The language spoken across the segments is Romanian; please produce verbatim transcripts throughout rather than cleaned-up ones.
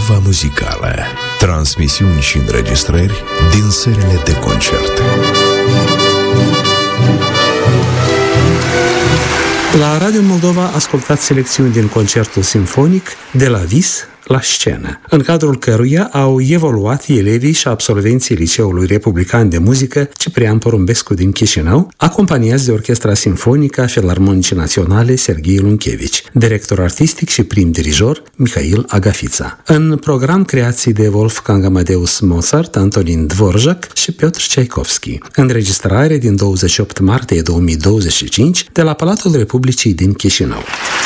Moldova Muzicală. Transmisiuni și înregistrări din sălile de concert. La Radio Moldova ascultați selecțiuni din concertul simfonic De la vis la scenă, în cadrul căruia au evoluat elevii și absolvenții Liceului Republican de Muzică Ciprian Porumbescu din Chișinău, acompaniați de Orchestra Simfonică a Filarmonicii Naționale Serghei Lunchevici, director artistic și prim dirijor Mihail Agafița. În program creații de Wolfgang Amadeus Mozart, Antonin Dvorak și Piotr Tchaikovsky. Înregistrare din douăzeci și opt martie două mii douăzeci și cinci de la Palatul Republicii din Chișinău.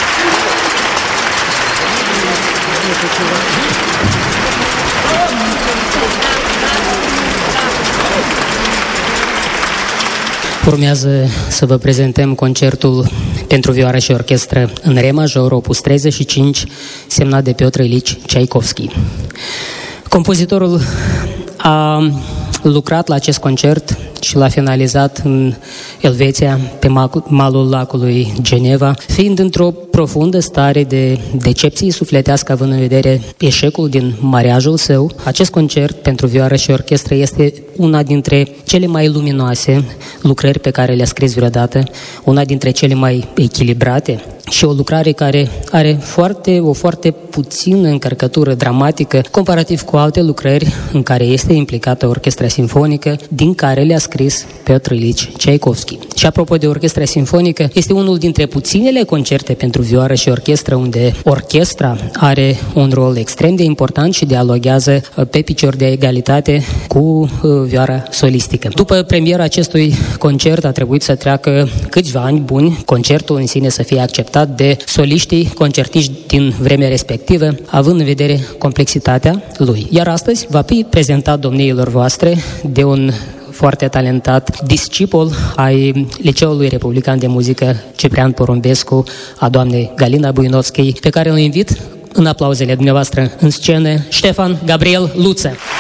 Urmează să vă prezentăm concertul pentru vioară și orchestră în re major, opus treizeci și cinci, semnat de Piotr Ilich Tchaikovsky. Compozitorul a lucrat la acest concert și l-a finalizat în Elveția, pe malul lacului Geneva, fiind într-o profundă stare de decepție sufletească, având în vedere eșecul din mariajul său. Acest concert pentru vioară și orchestră este una dintre cele mai luminoase lucrări pe care le-a scris vreodată, una dintre cele mai echilibrate și o lucrare care are foarte, o foarte puțină încărcătură dramatică comparativ cu alte lucrări în care este implicată orchestra simfonică, din care le-a scris Piotr Ilich Tchaikovsky. Și apropo de orchestra simfonică, este unul dintre puținele concerte pentru vioară și orchestră unde orchestra are un rol extrem de important și dialoghează pe picior de egalitate cu vioara solistică. După premiera acestui concert a trebuit să treacă câțiva ani buni, concertul în sine să fie acceptat de soliștii concertiști din vremea respectivă, având în vedere complexitatea lui. Iar astăzi va fi prezentat domniilor voastre de un foarte talentat discipol ai Liceului Republican de Muzică Ciprian Porumbescu, a doamnei Galina Buinovski, pe care îl invit în aplauzele dumneavoastră în scenă, Ștefan Gabriel Luță.